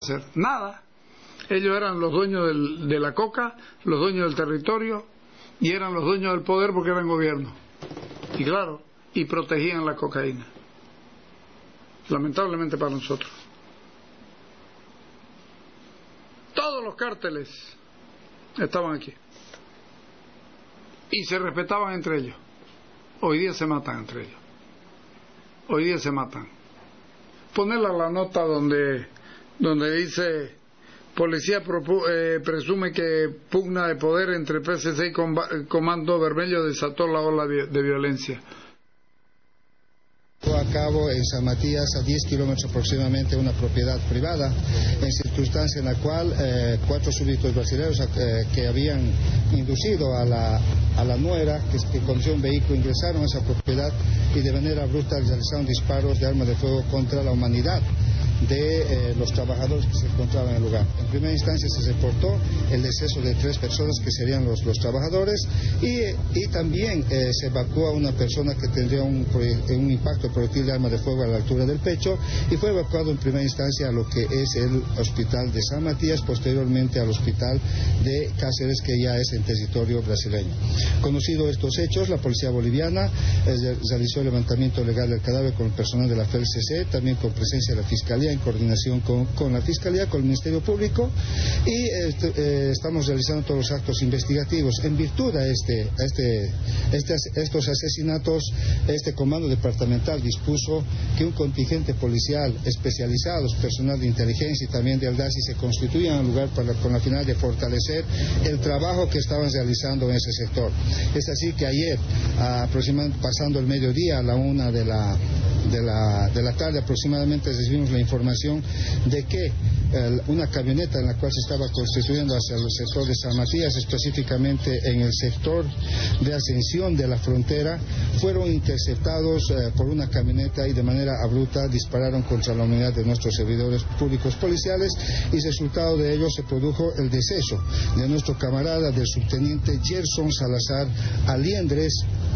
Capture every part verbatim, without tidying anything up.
hacer nada. Ellos eran los dueños del, de la coca, los dueños del territorio, y eran los dueños del poder porque eran gobierno. Y claro, y protegían la cocaína. Lamentablemente para nosotros. Todos los cárteles estaban aquí. Y se respetaban entre ellos. Hoy día se matan entre ellos. Hoy día se matan. Ponerla la nota donde, donde dice: policía propu, eh, presume que pugna de poder entre P C C y com Comando Vermelho desató la ola de violencia. A cabo en San Matías, a diez kilómetros aproximadamente, una propiedad privada, en circunstancia en la cual eh, cuatro súbditos brasileños eh, que habían inducido a la, a la nuera que, que conducía un vehículo ingresaron a esa propiedad y de manera brutal realizaron disparos de arma de fuego contra la humanidad de eh, los trabajadores que se encontraban en el lugar. En primera instancia se reportó el deceso de tres personas que serían los, los trabajadores y, y también eh, se evacuó a una persona que tendría un, un impacto proyectil de arma de fuego a la altura del pecho y fue evacuado en primera instancia a lo que es el hospital de San Matías, posteriormente al hospital de Cáceres, que ya es en territorio brasileño. Conocido estos hechos, la policía boliviana eh, realizó el levantamiento legal del cadáver con el personal de la F E L C C, también con presencia de la Fiscalía en coordinación con, con la Fiscalía, con el Ministerio Público, y este, eh, estamos realizando todos los actos investigativos. En virtud a, este, a este, este, estos asesinatos, este comando departamental dispuso que un contingente policial especializado, personal de inteligencia y también de Aldasi, se constituyan en el lugar para, con la finalidad de fortalecer el trabajo que estaban realizando en ese sector. Es así que ayer, aproximadamente pasando el mediodía, a la una de la, de la, de la tarde aproximadamente, recibimos la información de que eh, una camioneta en la cual se estaba constituyendo hacia el sector de San Matías, específicamente en el sector de Ascensión de la Frontera, fueron interceptados eh, por una camioneta y de manera abrupta dispararon contra la unidad de nuestros servidores públicos policiales, y resultado de ello se produjo el deceso de nuestro camarada, del subteniente Gerson Salazar Aliendres,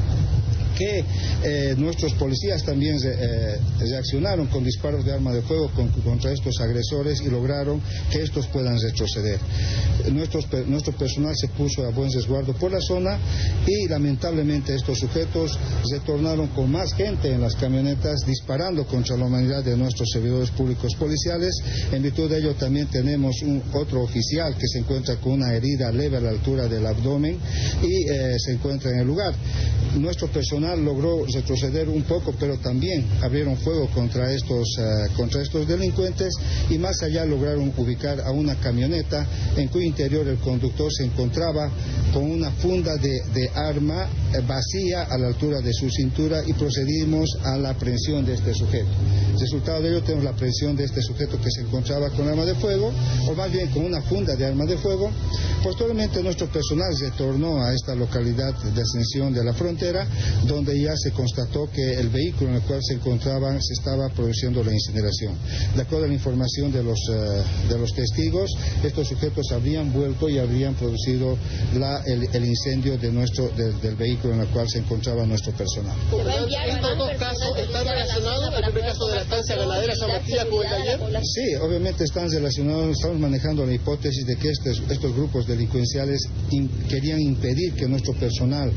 que eh, nuestros policías también eh, reaccionaron con disparos de arma de fuego con, contra estos agresores y lograron que estos puedan retroceder. Nuestros, nuestro personal se puso a buen resguardo por la zona y lamentablemente estos sujetos retornaron con más gente en las camionetas disparando contra la humanidad de nuestros servidores públicos policiales. En virtud de ello también tenemos un, otro oficial que se encuentra con una herida leve a la altura del abdomen y eh, se encuentra en el lugar. Nuestro personal logró retroceder un poco, pero también abrieron fuego contra estos, uh, contra estos delincuentes, y más allá lograron ubicar a una camioneta en cuyo interior el conductor se encontraba con una funda de, de arma vacía a la altura de su cintura, y procedimos a la aprehensión de este sujeto. Resultado de ello tenemos la aprehensión de este sujeto que se encontraba con arma de fuego, o más bien con una funda de arma de fuego. Posteriormente nuestro personal retornó a esta localidad de Ascensión de la Frontera, donde ya se constató que el vehículo en el cual se encontraban se estaba produciendo la incineración. De acuerdo a la información de los, uh, de los testigos, estos sujetos habrían vuelto y habrían producido la, el, el incendio de nuestro, de, del vehículo en el cual se encontraba nuestro personal. ¿Estos dos casos están relacionados, el primer caso de la estancia ganadera San Matías con el de ayer? Sí, obviamente están relacionados. Estamos manejando la hipótesis de que estos, estos grupos delincuenciales in, querían impedir que nuestro personal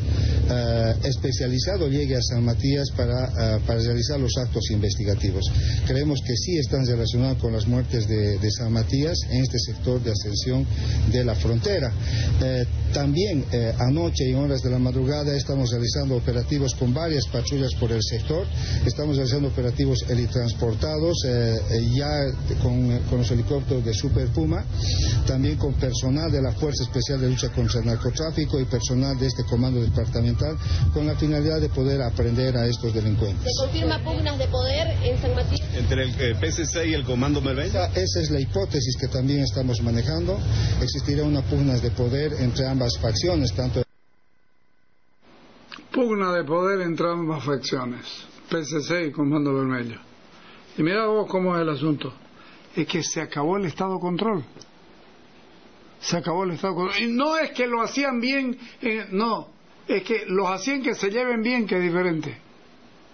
uh, especializado llegue a San Matías para, uh, para realizar los actos investigativos. Creemos que sí están relacionados con las muertes de, de San Matías en este sector de Ascensión de la Frontera. Eh, también eh, anoche y en horas de la madrugada estamos realizando operativos con varias patrullas por el sector. Estamos realizando operativos helitransportados eh, ya con, con los helicópteros de Super Puma, también con personal de la Fuerza Especial de Lucha contra el Narcotráfico y personal de este comando departamental, con la finalidad de poder aprender a estos delincuentes. ¿Se confirma pugnas de poder en San Matías? ¿Entre el eh, P C C y el Comando Vermelho? Esa, esa es la hipótesis que también estamos manejando. Existirá una pugna de poder entre ambas facciones, tanto... Pugna de poder entre ambas facciones, P C C y Comando Vermelho. Y mira vos cómo es el asunto. Es que se acabó el Estado control. Se acabó el Estado control. Y no es que lo hacían bien, eh, no. Es que los hacían que se lleven bien, que es diferente.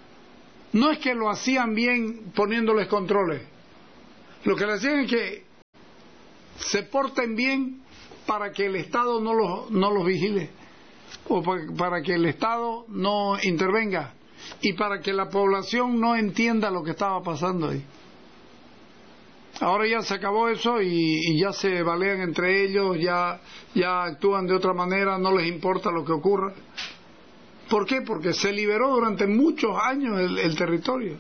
No es que lo hacían bien poniéndoles controles. Lo que le hacían es que se porten bien para que el Estado no los, no los vigile, o para, para que el Estado no intervenga, y para que la población no entienda lo que estaba pasando ahí. Ahora ya se acabó eso y, y ya se balean entre ellos, ya, ya actúan de otra manera, no les importa lo que ocurra. ¿Por qué? Porque se liberó durante muchos años el, el territorio.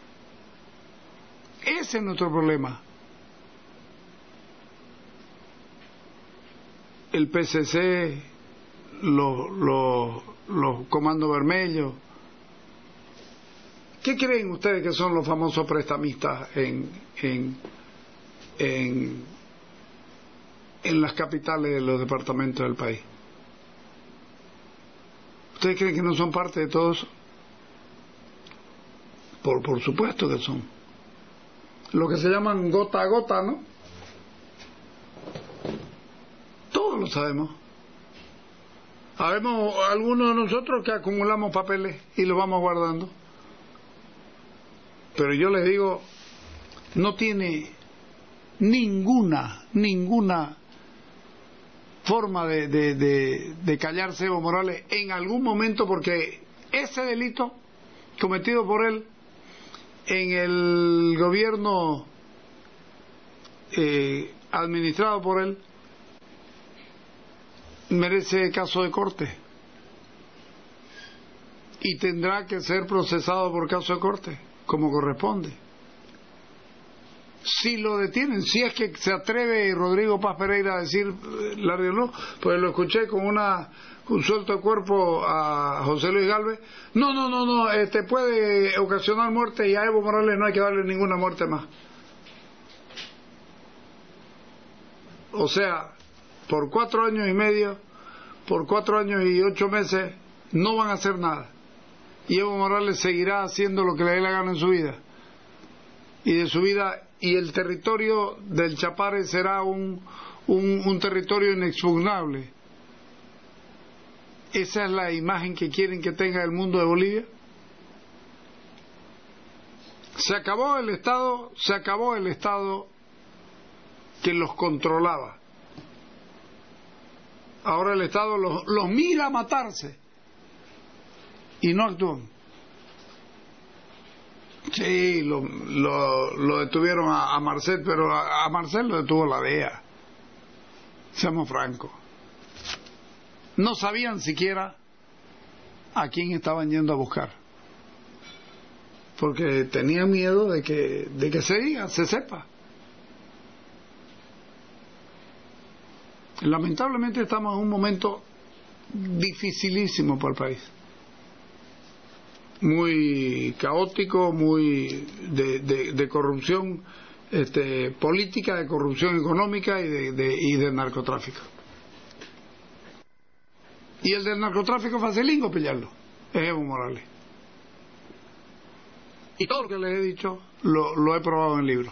Ese es nuestro problema. El P C C, los, los, los comandos vermelhos. ¿Qué creen ustedes que son los famosos prestamistas en, en, en, en las capitales de los departamentos del país? ¿Ustedes creen que no son parte de todo eso? Por, por supuesto que son. Lo que se llaman gota a gota, ¿no? Todos lo sabemos. Habemos algunos de nosotros que acumulamos papeles y los vamos guardando. Pero yo les digo, no tiene ninguna, ninguna forma de, de, de, de callarse Evo Morales en algún momento, porque ese delito cometido por él en el gobierno eh, administrado por él merece caso de corte y tendrá que ser procesado por caso de corte como corresponde. Si lo detienen, si es que se atreve Rodrigo Paz Pereira a decir la no, pues lo escuché con una un suelto de cuerpo a José Luis Gálvez, no, no, no, no, este puede ocasionar muerte y a Evo Morales no hay que darle ninguna muerte más. O sea, por cuatro años y medio, por cuatro años y ocho meses, no van a hacer nada. Y Evo Morales seguirá haciendo lo que le dé la gana en su vida. Y de su vida, y el territorio del Chapare será un, un, un territorio inexpugnable. ¿Esa es la imagen que quieren que tenga el mundo de Bolivia? Se acabó el Estado, se acabó el Estado que los controlaba. Ahora el Estado los, los mira a matarse y no actúan. Sí, lo, lo, lo detuvieron a, a Marcel, pero a, a Marcel lo detuvo la D E A. Seamos francos. No sabían siquiera a quién estaban yendo a buscar, porque tenían miedo de que, de que se diga, se sepa. Lamentablemente estamos en un momento dificilísimo para el país, muy caótico, muy de, de, de corrupción este, política, de corrupción económica y de, de, y de narcotráfico. Y el del narcotráfico facilingo pillarlo, es Evo Morales. Y todo lo que les he dicho lo, lo he probado en el libro.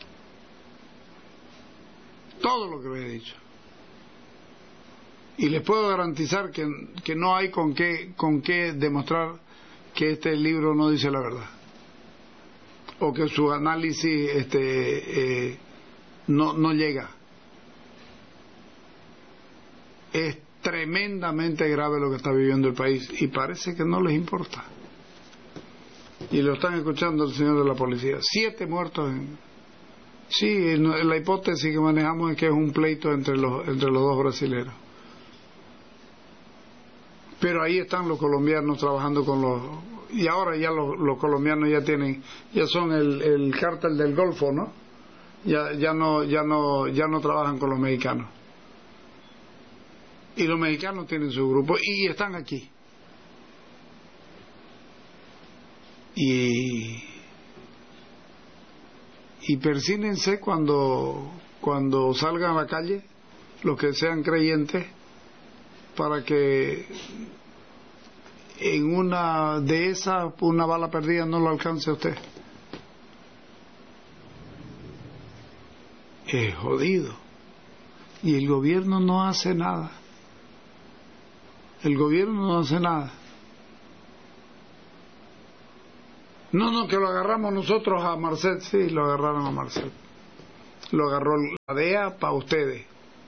Todo lo que les he dicho. Y les puedo garantizar que, que no hay con qué, con qué demostrar que este libro no dice la verdad, o que su análisis este, eh, no, no llega. Es tremendamente grave lo que está viviendo el país y parece que no les importa. Y lo están escuchando el señor de la policía. Siete muertos. En... Sí, la hipótesis que manejamos es que es un pleito entre los, entre los dos brasileños. Pero ahí están los colombianos trabajando con los... Y ahora ya los, los colombianos ya tienen... Ya son el, el cártel del Golfo, ¿no? Ya, ya no, ya no, ya no trabajan con los mexicanos. Y los mexicanos tienen su grupo y están aquí. Y... Y persínense cuando, cuando salgan a la calle, los que sean creyentes, para que en una de esas, una bala perdida no lo alcance a usted. Es jodido. Y el gobierno no hace nada. El gobierno no hace nada. No, no, que lo agarramos nosotros a Marcel. Sí, lo agarraron a Marcel. lo agarró la D E A para ustedes.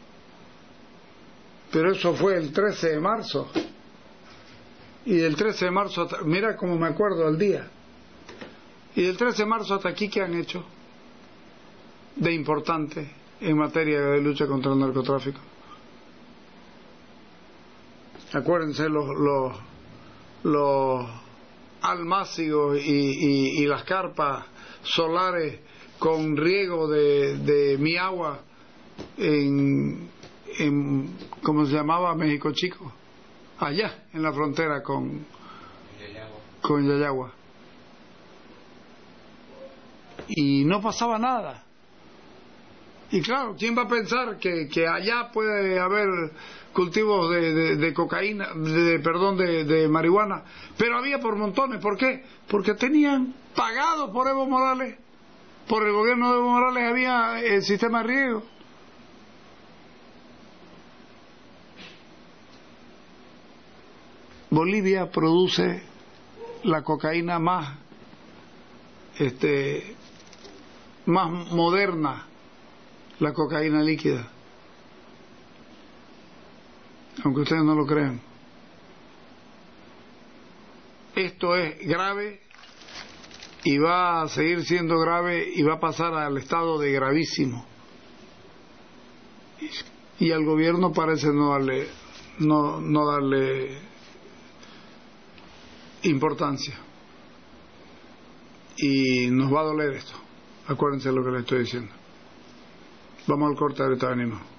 Pero eso fue el trece de marzo. Y del trece de marzo hasta, mira cómo me acuerdo al día. Y del trece de marzo hasta aquí, ¿qué han hecho de importante en materia de lucha contra el narcotráfico? Acuérdense los los, los almácigos y, y, y las carpas solares con riego de, de mi agua en, en ¿cómo se llamaba? México Chico, allá en la frontera con con Yayagua, y no pasaba nada. Y claro, ¿quién va a pensar que, que allá puede haber cultivos de, de, de cocaína, de, perdón, de, de marihuana? Pero había por montones. ¿Por qué? Porque tenían pagado por Evo Morales, por el gobierno de Evo Morales había el sistema de riego. Bolivia produce la cocaína más este más moderna, la cocaína líquida, aunque ustedes no lo crean. Esto es grave y va a seguir siendo grave y va a pasar al estado de gravísimo, y al gobierno parece no darle no, no darle importancia, y nos va a doler esto. Acuérdense lo que les estoy diciendo. Vamos al corte, ahorita venimos.